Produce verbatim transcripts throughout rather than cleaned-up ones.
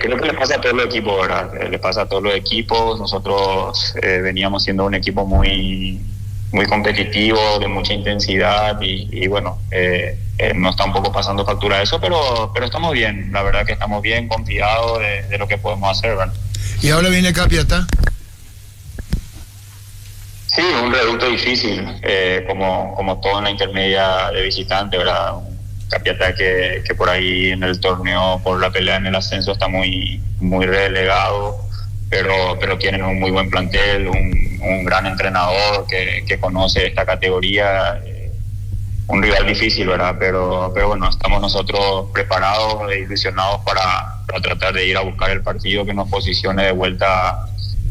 creo que le pasa a todos los equipos, ¿verdad? Eh, le pasa a todos los equipos. Nosotros eh, veníamos siendo un equipo muy, muy competitivo, de mucha intensidad y, y bueno, eh, eh, nos está un poco pasando factura eso, pero, pero estamos bien. La verdad que estamos bien, confiados de, de lo que podemos hacer, ¿verdad? Y ahora viene Capiatá. Sí, un reducto difícil, eh, como, como todo en la intermedia de visitante, ¿verdad? Capiatá que, que por ahí en el torneo, por la pelea en el ascenso, está muy, muy relegado, pero, pero tienen un muy buen plantel, un, un gran entrenador que, que conoce esta categoría, eh, un rival difícil, ¿verdad? Pero, pero bueno, estamos nosotros preparados e ilusionados para, para tratar de ir a buscar el partido que nos posicione de vuelta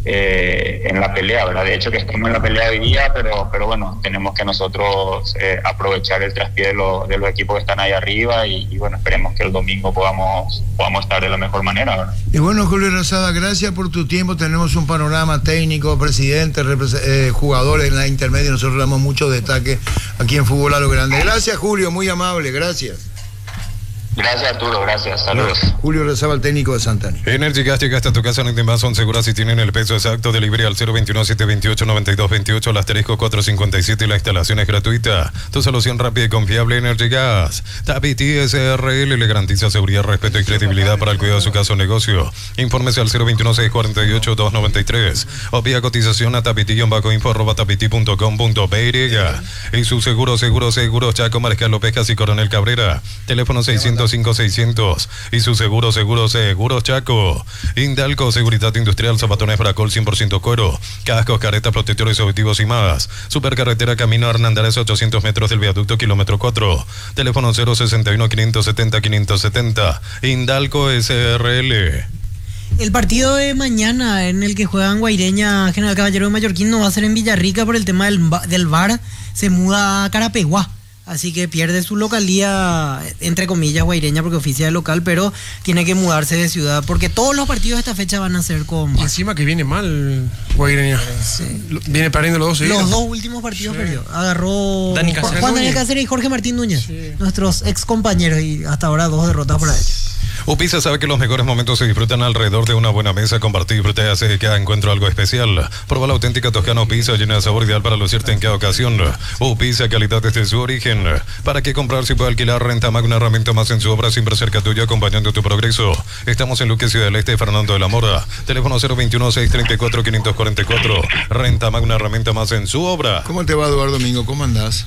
Eh, en la pelea, ¿verdad? De hecho que estamos en la pelea hoy día, pero, pero bueno, tenemos que nosotros eh, aprovechar el traspié de, lo, de los equipos que están ahí arriba y, y bueno, esperemos que el domingo podamos, podamos estar de la mejor manera, ¿verdad? Y bueno, Julio Rosada, gracias por tu tiempo. Tenemos un panorama técnico, presidente, eh, jugadores en la intermedia. Nosotros damos mucho destaque aquí en Fútbol a lo Grande. Gracias, Julio, muy amable, gracias. Gracias, Arturo, gracias, saludos. Julio Rezaba, el técnico de Santana. Energy Gas llega hasta tu casa, no te más, son seguras si tienen el peso exacto. Delivery al cero veintiuno, setecientos veintiocho, noventa y dos veintiocho, el asterisco cuatrocientos cincuenta y siete y la instalación es gratuita. Tu solución rápida y confiable, Energy Gas. Tapiti S R L le garantiza seguridad, respeto y credibilidad para el cuidado de su casa o negocio. Infórmese al cero veintiuno, seiscientos cuarenta y ocho, doscientos noventa y tres o vía cotización a tapiti-info arroba tapiti punto com punto p y. Y su seguro, seguro, seguro, Chaco, Mariscal López y Coronel Cabrera. Teléfono seiscientos cinco, seiscientos y su seguro, seguro, seguro, Chaco. Indalco, seguridad industrial, zapatones Bracol cien por ciento cuero, cascos, caretas, protectores objetivos y más. Supercarretera Camino Hernandez, ochocientos metros del viaducto, kilómetro cuatro. Teléfono cero sesenta y uno, quinientos setenta, quinientos setenta. Indalco S R L. El partido de mañana en el que juegan Guaireña, General Caballero de Mallorquín, no va a ser en Villarrica por el tema del, del V A R. Se muda a Carapeguá. Así que pierde su localía, entre comillas, Guaireña, porque oficia de local, pero tiene que mudarse de ciudad, porque todos los partidos de esta fecha van a ser con... Y encima que viene mal Guaireña. Sí. Viene perdiendo los dos seguidos. Los dos últimos partidos sí. perdió. Agarró Dani Juan, Juan Daniel Cáceres y Jorge Martín Núñez, sí. nuestros ex compañeros, y hasta ahora dos derrotas para ellos. Upisa sabe que los mejores momentos se disfrutan alrededor de una buena mesa. Compartir y disfrutar hace que cada encuentro algo especial. Proba la auténtica toscana Upisa, llena de sabor, ideal para lucirte en cada ocasión. Upisa, calidad desde su origen. ¿Para qué comprar si puede alquilar? Renta Mag, una herramienta más en su obra, siempre cerca tuyo, acompañando tu progreso. Estamos en Luque, Ciudad del Este, Fernando de la Mora. Teléfono cero veintiuno, seiscientos treinta y cuatro, quinientos cuarenta y cuatro. Renta Mag, una herramienta más en su obra. ¿Cómo te va, Eduardo Domingo? ¿Cómo andás?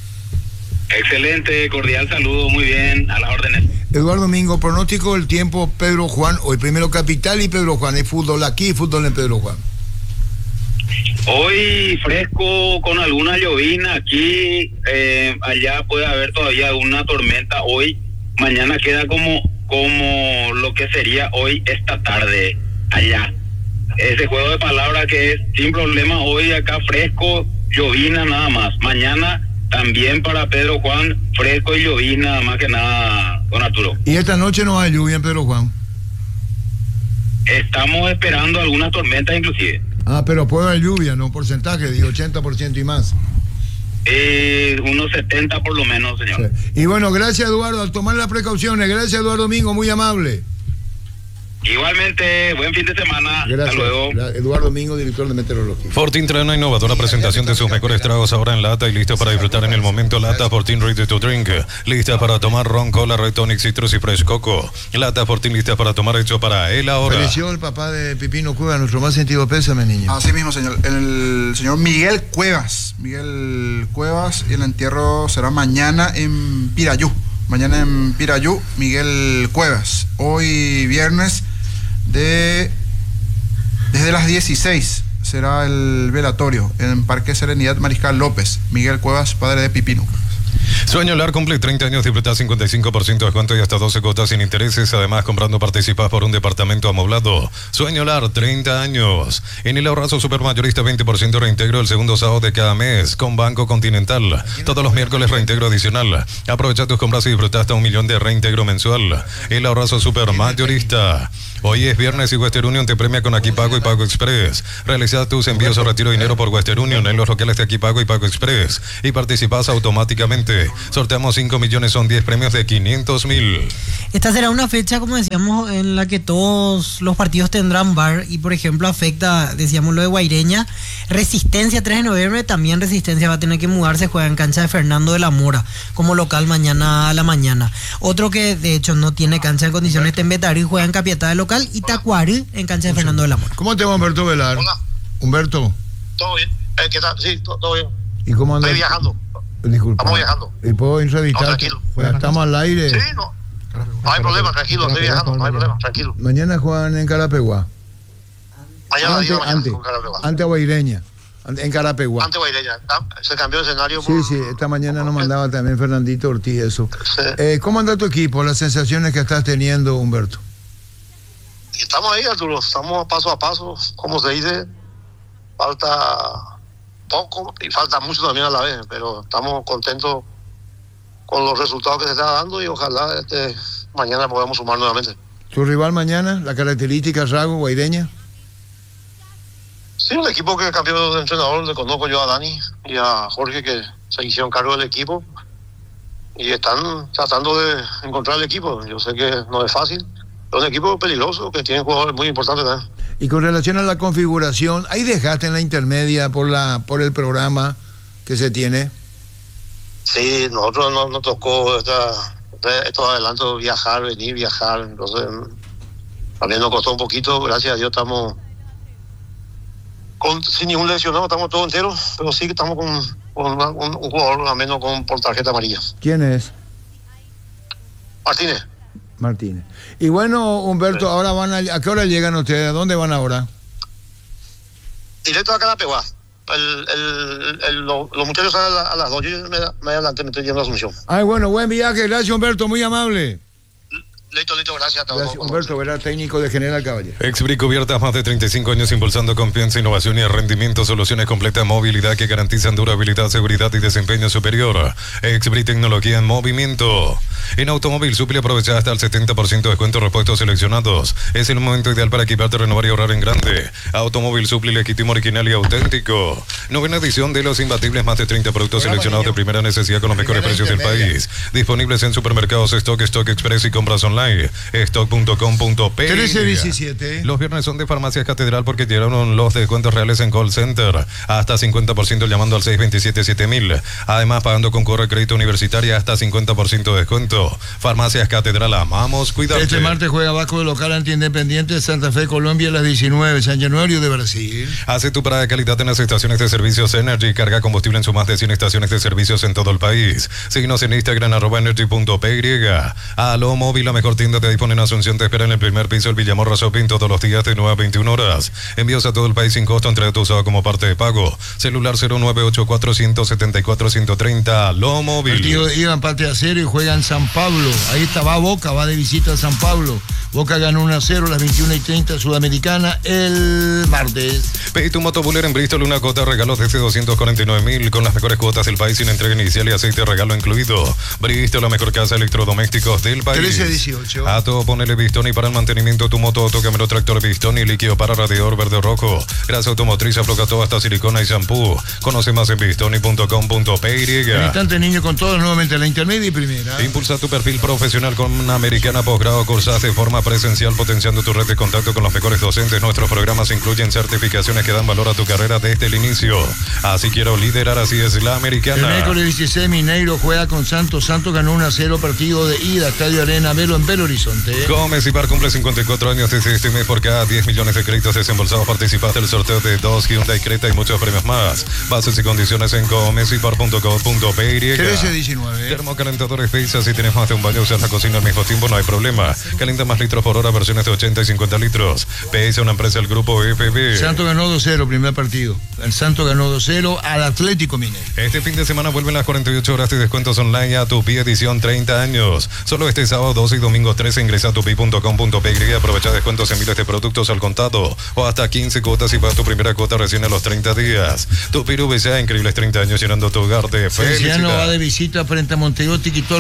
Excelente, cordial saludo, muy bien, a las órdenes. Eduardo Domingo, pronóstico del tiempo Pedro Juan, hoy primero Capital y Pedro Juan, hay fútbol aquí y fútbol en Pedro Juan. Hoy fresco con alguna llovina aquí, eh, allá puede haber todavía alguna tormenta hoy, mañana queda como, como lo que sería hoy esta tarde allá. Ese juego de palabras que es sin problema, hoy acá fresco, llovina nada más, mañana también para Pedro Juan, fresco y llovina, más que nada, don Arturo. ¿Y esta noche no hay lluvia en Pedro Juan? Estamos esperando algunas tormentas inclusive. Ah, pero puede haber lluvia, ¿no? Porcentaje de ochenta por ciento y más. Eh, unos setenta por lo menos, señor. Sí. Y bueno, gracias, Eduardo, al tomar las precauciones. Gracias, Eduardo Domingo, muy amable. Igualmente, buen fin de semana. Gracias. Hasta luego. Eduardo Domingo, director de meteorología. Fortin trae una innovadora presentación de sus mejores tragos ahora en lata y listo para disfrutar en el momento. Lata Fortin Ready to Drink, lista para tomar ron, cola, Red Tonic, Citrus y Fresh Coco. Lata Fortin lista para tomar, hecho para él ahora. Falleció el papá de Pipino Cuevas, nuestro más sentido pésame, niño. Así mismo, señor. El señor Miguel Cuevas. Miguel Cuevas, y el entierro será mañana en Pirayú. Mañana en Pirayú, Miguel Cuevas. Hoy viernes de desde las dieciséis será el velatorio en Parque Serenidad Mariscal López. Miguel Cuevas, padre de Pipino. Sueño Lar cumple treinta años, disfruta cincuenta y cinco por ciento de descuento y hasta doce cuotas sin intereses. Además, comprando participas por un departamento amoblado. Sueño Lar, treinta años. En el ahorrazo supermayorista, veinte por ciento reintegro el segundo sábado de cada mes con Banco Continental. Todos los miércoles reintegro adicional. Aprovecha tus compras y disfruta hasta un millón de reintegro mensual. El ahorrazo supermayorista. Hoy es viernes y Western Union te premia con Aquipago y Pago Express. Realiza tus envíos o retiro de dinero por Western Union en los locales de Aquipago y Pago Express y participas automáticamente. Sorteamos cinco millones, son diez premios de quinientos mil. Esta será una fecha, como decíamos, en la que todos los partidos tendrán V A R y, por ejemplo, afecta, decíamos, lo de Guaireña. Resistencia tres de noviembre, también Resistencia va a tener que mudarse, juega en cancha de Fernando de la Mora como local mañana a la mañana. Otro que, de hecho, no tiene cancha en condiciones, Tembetarí, juega en Capiatá de local y Tacuarí en cancha de Fernando de la Mora. ¿Cómo te va, Humberto Velar? Hola. Humberto. Todo bien. Eh, ¿Qué tal? Sí, todo, todo bien. ¿Y cómo andas? Estoy viajando. Disculpa. Estamos viajando. ¿Y puedo entrevistarte? No, tranquilo. Ya estamos al aire. Sí, no. No hay problema, tranquilo. Estoy viajando. No hay problema, tranquilo. Mañana juegan en Carapeguá. Mañana, Antes, digo, mañana antes, con Carapeguá. antes a Guaireña. Ante- En Carapeguá. Antes Guaireña. Ah, Se cambió de escenario. Sí, por- sí, esta mañana nos mandaba también Fernandito Ortiz eso. Sí. Eh, ¿Cómo anda tu equipo? Las sensaciones que estás teniendo, Humberto. Y estamos ahí, Arturo. Estamos paso a paso. Como se dice, falta poco y falta mucho también a la vez. Pero estamos contentos con los resultados que se está dando y ojalá este, mañana podamos sumar nuevamente. ¿Tu rival mañana? ¿La característica Rago, Guaireña? Sí, el equipo que cambió de entrenador, le conozco yo a Dani y a Jorge, que se hicieron cargo del equipo y están tratando de encontrar el equipo. Yo sé que no es fácil, pero es un equipo peligroso que tiene jugadores muy importantes también. Y con relación a la configuración, ¿ahí dejaste en la intermedia por la por el programa que se tiene? Sí, nosotros nos, nos tocó esta, estos adelantos, viajar, venir, viajar, entonces también nos costó un poquito, gracias a Dios estamos con, sin ningún lesionado, estamos todos enteros, pero sí que estamos con, con una- un, un jugador al menos con, por tarjeta amarilla. ¿Quién es? Martínez. Martínez. Y bueno, Humberto, ahora van a... ¿A qué hora llegan ustedes? ¿A dónde van ahora? Directo a Carapeguá. El, el, el, lo- los muchachos salen a, la- a las dos. Yo me, me adelanté, me estoy yendo a Asunción. Ay, bueno, buen viaje. Gracias, Humberto, muy amable. Listo, listo, gracias a todos. Gracias, Humberto, verá, técnico de General Caballero. Expri Cubiertas, más de treinta y cinco años impulsando confianza, innovación y rendimiento, soluciones completas, movilidad que garantizan durabilidad, seguridad y desempeño superior. Expri Tecnología en movimiento. En Automóvil Supli aprovecha hasta el setenta por ciento de descuento en repuestos seleccionados. Es el momento ideal para equiparte, renovar y ahorrar en grande. Automóvil Supli, legítimo, original y auténtico. Novena edición de Los Imbatibles, más de treinta productos seleccionados de primera necesidad con los mejores precios del país. Disponibles en supermercados Stock, Stock Express y compras online. stock punto com punto pe. trece diecisiete. Los viernes son de Farmacias Catedral porque llegaron los descuentos reales en call center. Hasta cincuenta por ciento llamando al seis dos siete siete mil. Además, pagando con correo de crédito universitaria hasta cincuenta por ciento de descuento. Farmacias Catedral, amamos cuidarte. Este martes juega Vasco de local ante Independiente de Santa Fe, Colombia a las diecinueve. San Januario de Brasil. Hace tu parada de calidad en las estaciones de servicios Energy. Carga combustible en sus más de cien estaciones de servicios en todo el país. Síguenos en Instagram, arroba energy punto py. Aló Móvil, la mejor tienda de iPhone en Asunción, te espera en el primer piso, el Villamorra Shopping, todos los días de nueve a veintiuna horas. Envíos a todo el país sin costo, entrega tu usado como parte de pago. Celular cero nueve ocho cuatro, uno siete cuatro, uno tres cero. Aló Móvil. Partido de ida, empate a cero y juega en San Pablo. Ahí está, va Boca, va de visita a San Pablo. Boca ganó uno a cero a las veintiuna y treinta Sudamericana el martes. Pedí tu motobuller en Bristol, una cuota de regalo desde doscientos cuarenta y nueve mil con las mejores cuotas del país sin entrega inicial y aceite de regalo incluido. Bristol, la mejor casa de electrodomésticos del país. trece dieciocho. A todo ponele Bistón y para el mantenimiento de tu moto, autocamero, tractor Bistón y líquido para radiador verde o rojo. Grasa automotriz, afloca todo hasta silicona y shampoo. Conoce más en bistoni punto com punto py. En instante, niño, con todos nuevamente la intermedia y primera. Impulsa tu perfil profesional con una americana posgrado, cursas de forma presencial, potenciando tu red de contacto con los mejores docentes. Nuestros programas incluyen certificaciones que dan valor a tu carrera desde el inicio. Así quiero liderar, así es la El americana. miércoles dieciséis, Mineiro juega con Santos. Santos ganó uno a cero, partido de ida, Estadio Arena, Velo en Belo Horizonte. Gómez y Par cumple cincuenta y cuatro años desde este mes. Por cada diez millones de créditos desembolsados participaste del sorteo de dos Hyundai Creta y muchos premios más. Bases y condiciones en gómez y par punto com punto py. trece diecinueve. Termocalentadores Pizza, si tienes más de un baño, usas la cocina al mismo tiempo, no hay problema. Calienta más litros por hora, versiones de ochenta y cincuenta litros. P S, una empresa del grupo F B. Santos ganó dos cero, primer partido. El Santos ganó dos cero al Atlético Mineiro. Este fin de semana vuelven las cuarenta y ocho horas de descuentos online a Tupi edición treinta años. Solo este sábado doce y domingo trece ingresa a tupi punto com punto py y aprovecha descuentos en miles de productos al contado o hasta quince cuotas y pagas tu primera cuota recién a los treinta días. Tupi V C A, increíbles treinta años llenando tu hogar de Feliciano va felicidad. de visita frente a Montevideo Tiki Torque.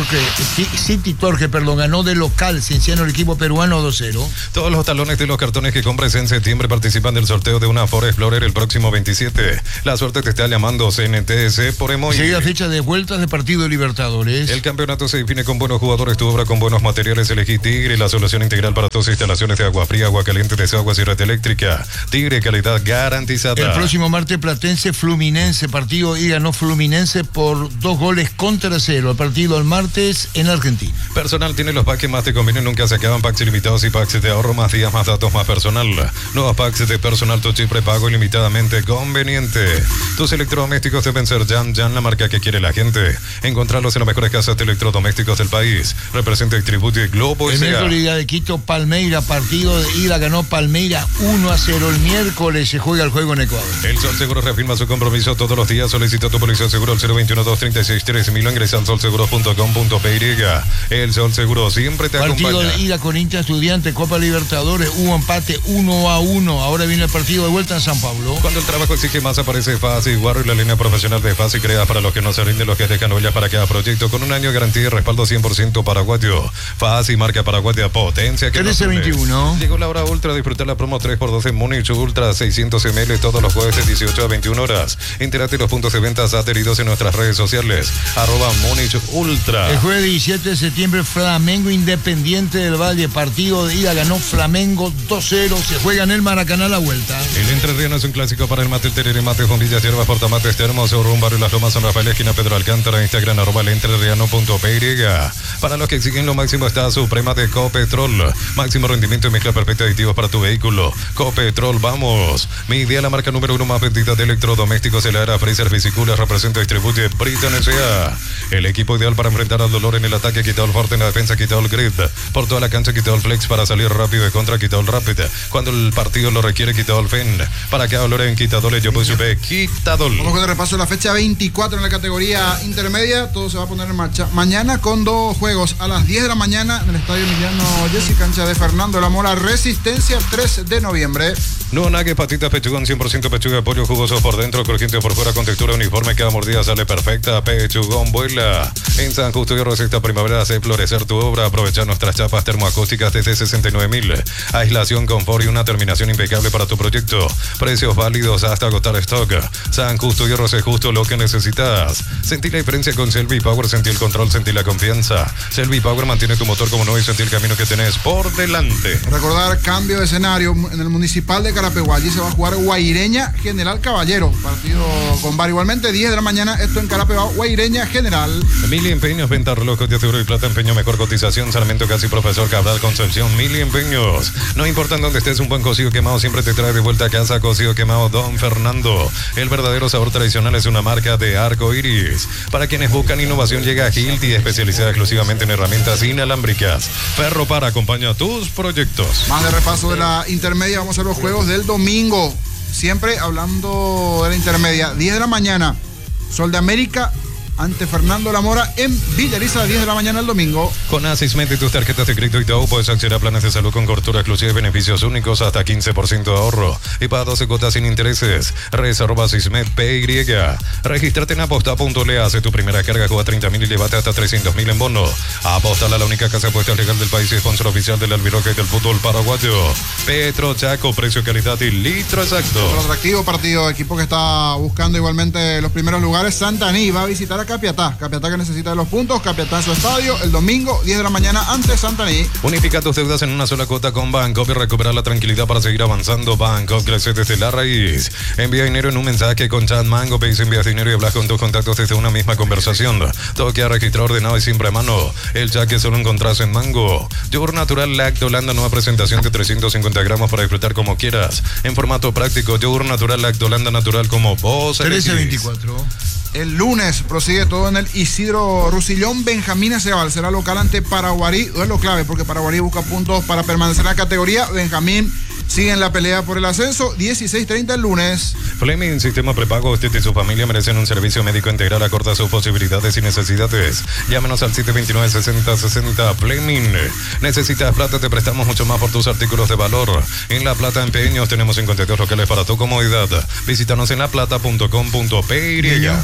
City Torque, perdón, ganó de local Cienciano el equipo peruano dos cero. Todos los talones de los cartones que compres en septiembre participan del sorteo de una Ford Explorer el próximo veintisiete. La suerte te está llamando C N T S por Emoji. Seguida fecha de vueltas de partido de Libertadores. El campeonato se define con buenos jugadores, tu obra con buenos materiales. Elegí Tigre, la solución integral para tus instalaciones de agua fría, agua caliente, desaguas y red eléctrica. Tigre, calidad garantizada. El próximo martes Platense Fluminense, partido y ganó Fluminense por dos goles contra cero. El partido el martes en Argentina. Personal tiene los packs que más te convienen, nunca se acaban. Packs ilimitados y packs de ahorro, más días, más datos, más personal. Nuevos packs de personal, tu chip prepago ilimitadamente conveniente. Tus electrodomésticos deben ser Jan Jan, la marca que quiere la gente. Encontrarlos en las mejores casas de electrodomésticos del país. Representa y tribute Globo El S A. miércoles de Quito, Palmeira, partido de ida ganó Palmeira uno a cero. El miércoles se juega el juego en Ecuador. El Sol Seguro reafirma su compromiso todos los días. Solicita tu póliza seguro al cero veintiuno, doscientos treinta y seis, tres mil o ingresa al sol seguro punto com punto p y. El Sol Seguro siempre te partido acompaña. De ida Corinthians Estudiante, Copa Libertadores, hubo empate uno a uno. Ahora viene el partido de vuelta en San Pablo. Cuando el trabajo exige más, aparece Fácil Guarro y la línea profesional de Fácil crea para los que no se rinden, los que dejan huellas para cada proyecto, con un año de garantía y respaldo cien por ciento paraguayo. Fácil, marca paraguaya, potencia que trece veintiuno. Llegó la hora ultra, disfrutar la promo tres por doce Múnich Ultra seiscientos mililitros todos los jueves de dieciocho a veintiuna horas. Entérate los puntos de ventas adheridos en nuestras redes sociales. Arroba Múnich Ultra. El jueves diecisiete de septiembre, Flamengo Independiente del Valle, partido de ida ganó Flamengo dos cero. Se juega en el Maracaná la vuelta. El Entrerriano es un clásico para el mate, el tereré, mate, bombillas, hierbas, portamates, termos, rumbo, barrio Las Lomas, San Rafael, esquina Pedro Alcántara, Instagram, arroba el entrerriano punto p y. Para los que exigen lo máximo está Suprema de Copetrol. Máximo rendimiento y mezcla perfecta de aditivos para tu vehículo. Copetrol, vamos. Mi idea, la marca número uno más vendida de electrodomésticos en la era Fraser Bicicula, representa y distribuye Britain S A. El equipo ideal para enfrentar al dolor en el ataque, Quitol Forte en la defensa, Quitol Grid. Por toda la cancha, Quitol Flex para salir rápido de contra, Quitol Rapid. Cuando el partido lo requiere, Quitol Fen. Para cada dolor en Quitadol, yo puedo subir Quitadol. Vamos con el repaso de la fecha veinticuatro en la categoría intermedia. Todo se va a poner en marcha mañana con dos juegos a las diez de la mañana en el Estadio Emiliano Jessy, cancha de Fernando de la Mora, Resistencia, tres de noviembre. No nague, patitas, pechugón, cien por ciento pechuga de pollo, jugoso por dentro, crujiente por fuera, con textura uniforme, cada mordida sale perfecta. Pechugón vuela. En San Justo y Rosa esta primavera hace florecer tu obra. Aprovechar nuestras chapas termoacústicas desde sesenta y nueve mil. Aislación, confort y una terminación impecable para tu proyecto. Precios válidos hasta agotar stock. San Justo y Rosa, justo lo que necesitas. Sentí la diferencia con Selvi Power, sentí el control, sentí la confianza. Selvi Power mantiene tu motor como no y sentí el camino que tenés por delante. Recordar cambio de escenario en el municipal de Carapeguá. Allí se va a jugar Guaireña General Caballero. Partido con bar igualmente, diez de la mañana, esto en Carapeguá, Guaireña General. Mili Empeños, venta relojes de oro y plata, empeño, mejor cotización, Sarmiento Casi, Profesor Cabral, Concepción, Mili Empeños. No importa en dónde estés, un buen cocido quemado siempre te trae de vuelta a casa. Cocido quemado Don Fernando. El verdadero sabor tradicional es una marca de Arco Iris. Para quienes buscan innovación, llega a Hilti, especializada exclusivamente en herramientas inalámbricas. Ferro para acompaña tus proyectos. Más de repaso de la intermedia, vamos a los juegos del domingo. Siempre hablando de la intermedia, diez de la mañana, Sol de América ante Fernando La Mora en Villariza, a diez de la mañana el domingo. Con Asismet y tus tarjetas de crédito y Itaú puedes acceder a planes de salud con cobertura exclusiva y beneficios únicos hasta quince por ciento de ahorro y para doce cuotas sin intereses. Reserva Asismet P Y. Regístrate en aposta punto le, hace tu primera carga, juega treinta mil y llévate hasta trescientos mil en bono. Apostar a la única casa de apuestas legal del país y sponsor oficial del albirroque del fútbol paraguayo. Petro Chaco, precio, calidad y litro exacto. Otro atractivo partido, equipo que está buscando igualmente los primeros lugares. Santaní va a visitar a Capiatá. Capiatá que necesita de los puntos. Capiatá en su estadio el domingo, diez de la mañana ante Santaní. Unifica tus deudas en una sola cuota con Bancopp y recupera la tranquilidad para seguir avanzando. Bancopp crece desde la raíz. Envía dinero en un mensaje con Chat Mango. Pedís, envías dinero y hablas con tus contactos desde una misma conversación. Todo queda registrado, ordenado y siempre a mano. El chat que solo encontrás en Mango. Yogur natural Lacto Holanda, nueva presentación de trescientos cincuenta gramos para disfrutar como quieras. En formato práctico, yogur natural Lacto Holanda, natural como vos. trece veinticuatro. El lunes prosigue todo en el Isidro Rusillón. Benjamín Aceval será local ante Paraguarí. Duelo clave porque Paraguarí busca puntos para permanecer en la categoría. Benjamín sigue en la pelea por el ascenso. dieciséis treinta el lunes. Fleming, sistema prepago. Usted y su familia merecen un servicio médico integral acorde a sus posibilidades y necesidades. Llámenos al siete dos nueve, sesenta sesenta. Fleming. Necesitas plata, te prestamos mucho más por tus artículos de valor. En La Plata Empeños tenemos cincuenta y dos locales para tu comodidad. Visítanos en laplata punto com punto p y.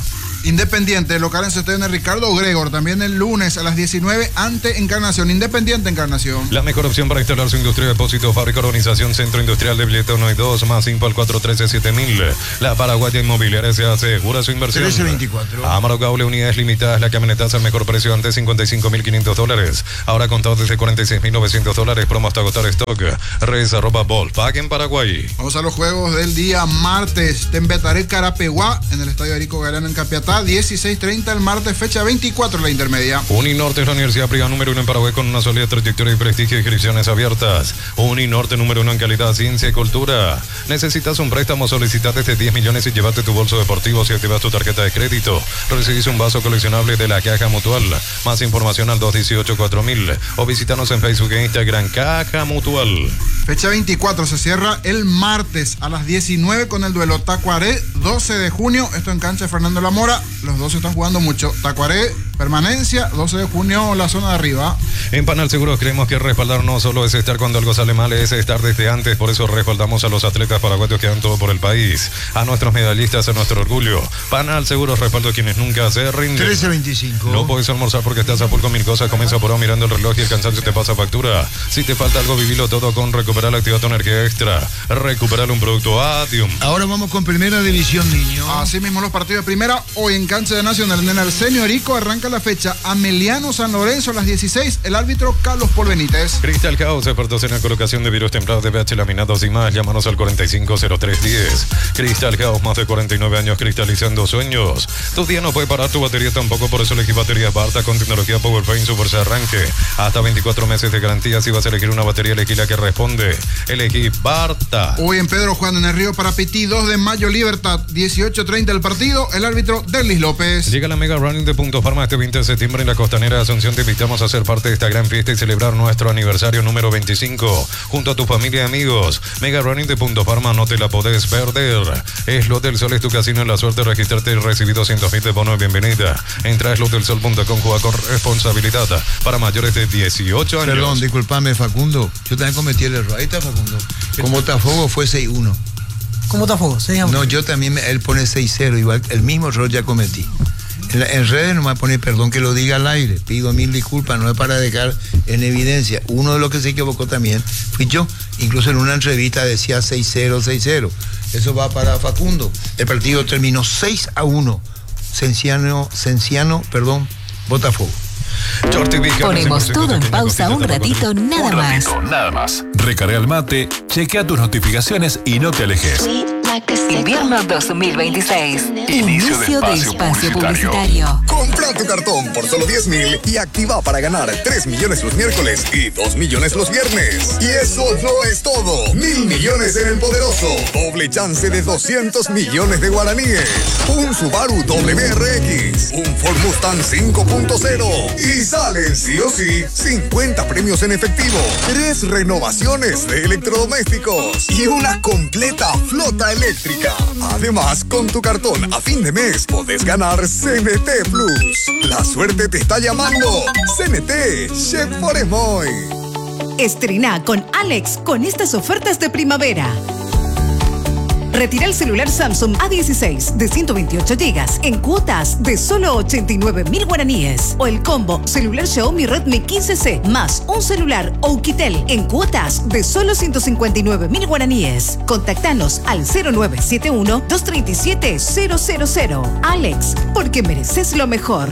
Independiente, local en Estadio Ricardo Gregor. También el lunes a las diecinueve ante Encarnación. Independiente Encarnación. La mejor opción para instalar su industria de depósito, fábrica, organización, centro industrial de billete uno y dos, más cinco al cuatro uno tres siete mil. La Paraguaya Inmobiliaria se asegura su inversión. trece veinticuatro. Amaro Cable, unidades limitadas, la camionetaza al mejor precio antes cincuenta y cinco mil quinientos dólares. Ahora contado desde cuarenta y seis mil novecientos dólares. Promo hasta agotar stock. Redes arroba Volkswagen en Paraguay. Vamos a los juegos del día martes. Tembetaré Carapeguá en el Estadio Erico Galeano en Capiatá. dieciséis treinta el martes, fecha veinticuatro la intermedia. Uninorte es la universidad privada número uno en Paraguay con una sólida trayectoria y prestigio y inscripciones abiertas. Uninorte número uno en calidad, ciencia y cultura. ¿Necesitas un préstamo? Solicita desde diez millones y llévate tu bolso deportivo si activas tu tarjeta de crédito. Recibís un vaso coleccionable de la Caja Mutual. Más información al dos dieciocho cuatro mil o visítanos en Facebook e Instagram Caja Mutual. Fecha veinticuatro se cierra el martes a las diecinueve con el duelo Tacuaré, doce de junio. Esto en cancha de Fernando Lamora. Los dos están jugando mucho. Tacuaré, permanencia, doce de junio, la zona de arriba. En Panal Seguros creemos que respaldar no solo es estar cuando algo sale mal, es estar desde antes. Por eso respaldamos a los atletas paraguayos que dan todo por el país. A nuestros medallistas, a nuestro orgullo. Panal Seguros respaldo a quienes nunca se rinden. trece veinticinco. No puedes almorzar porque estás a full con mil cosas. Comienza por ahí mirando el reloj y el cansancio te pasa factura. Si te falta algo, vivilo todo con Recuperar la Activa tu Energía Extra. Recuperar un producto Adium. Ahora vamos con Primera División, niño. Así mismo los partidos de primera. Hoy en cancha de Nacional, en el Arsenio Erico, arranca la fecha. Ameliano San Lorenzo a las dieciséis. El árbitro Carlos Paul Benítez. Cristal House, expertos en la colocación de vidrios templados de P H laminados y más. Llámanos al cuarenta y cinco cero tres diez. Cristal House, más de cuarenta y nueve años cristalizando sueños. Tu día no puede parar, tu batería tampoco. Por eso elegí baterías Barta con tecnología PowerPaint Super Se Arranque. Hasta veinticuatro meses de garantía. Si vas a elegir una batería, elegí la que responde. Elegí Barta. Hoy en Pedro Juan, en el Río Parapetí, dos de mayo, Libertad, dieciocho treinta el partido. El árbitro Derlis López. Llega la Mega Running de Punto Farma este veinte de septiembre en la Costanera de Asunción. Te invitamos a ser parte de esta gran fiesta y celebrar nuestro aniversario número veinticinco junto a tu familia y amigos. Mega Running de Punto Farma, no te la podés perder. Slot del Sol es tu casino en la suerte de registrarte y recibir doscientos mil de bono de bienvenida. Entra a slot del sol punto com, juega con responsabilidad para mayores de dieciocho años. Perdón, disculpame, Facundo. Yo también cometí el error. Ahí está, Facundo. Con Botafogo fue seis uno. ¿Cómo Botafogo? seis a uno. No, yo también, él pone seis cero, igual, el mismo error ya cometí. En, la, en redes nomás pone, perdón que lo diga al aire, pido mil disculpas, no es para dejar en evidencia. Uno de los que se equivocó también fui yo. Incluso en una entrevista decía seis cero, seis cero. Eso va para Facundo. El partido terminó seis a uno. Cenciano, Cenciano, perdón, Botafogo. Ponemos todo en pausa un ratito, nada un más. ratito, nada más. Recarga el mate, chequea tus notificaciones y no te alejes. Invierno dos mil veintiséis. Inicio de Inicio de espacio espacio publicitario. publicitario. Compra tu cartón por solo diez mil y activa para ganar tres millones los miércoles y dos millones los viernes. Y eso no es todo. Mil millones en el poderoso. Doble chance de doscientos millones de guaraníes. Un Subaru W R X. Un Ford Mustang cinco punto cero. Y salen sí o sí cincuenta premios en efectivo. Tres renovaciones de electrodomésticos. Y una completa flota eléctrica. Además, con tu cartón a fin de mes podés ganar C N T Plus. La suerte te está llamando. C N T, Chef Foremoy. Estrena con Alex con estas ofertas de primavera. Retira el celular Samsung A dieciséis de ciento veintiocho gigas en cuotas de solo ochenta y nueve mil guaraníes. O el combo celular Xiaomi Redmi quince C más un celular Oukitel en cuotas de solo ciento cincuenta y nueve mil guaraníes. Contactanos al cero nueve siete uno, dos tres siete, cero cero cero. Alex, porque mereces lo mejor.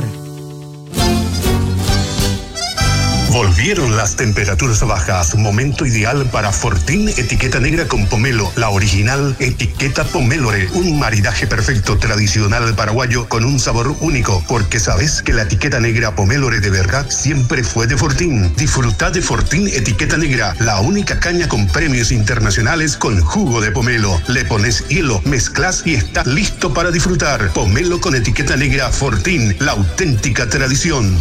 Volvieron las temperaturas bajas, momento ideal para Fortín etiqueta negra con pomelo, la original etiqueta Pomélore, un maridaje perfecto tradicional paraguayo con un sabor único, porque sabes que la etiqueta negra Pomélore de verdad siempre fue de Fortín. Disfruta de Fortín etiqueta negra, la única caña con premios internacionales con jugo de pomelo. Le pones hielo, mezclas y está listo para disfrutar. Pomelo con etiqueta negra Fortín, la auténtica tradición.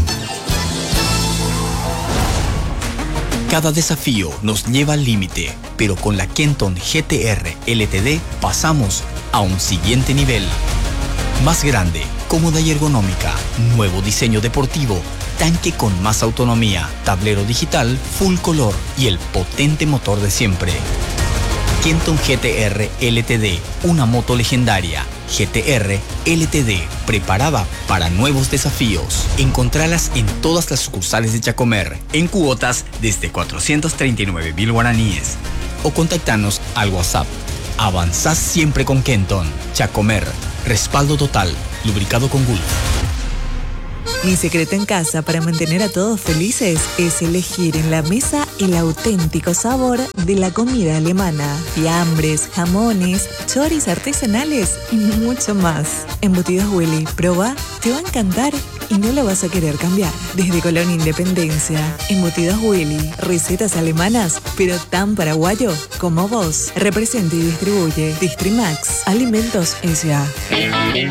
Cada desafío nos lleva al límite, pero con la Kenton G T R L T D pasamos a un siguiente nivel. Más grande, cómoda y ergonómica, nuevo diseño deportivo, tanque con más autonomía, tablero digital, full color y el potente motor de siempre. Kenton G T R L T D, una moto legendaria. G T R L T D, preparada para nuevos desafíos. Encontralas en todas las sucursales de Chacomer, en cuotas desde cuatrocientos treinta y nueve mil guaraníes. O contactanos al WhatsApp. Avanzás siempre con Kenton. Chacomer, respaldo total, lubricado con Gulf. Mi secreto en casa para mantener a todos felices es elegir en la mesa el auténtico sabor de la comida alemana. Fiambres, jamones, choris artesanales y mucho más. Embutidos Willy, proba, te va a encantar y no lo vas a querer cambiar. Desde Colón Independencia, Embutidos Willy, recetas alemanas, pero tan paraguayo como vos. Representa y distribuye Distrimax, Alimentos S A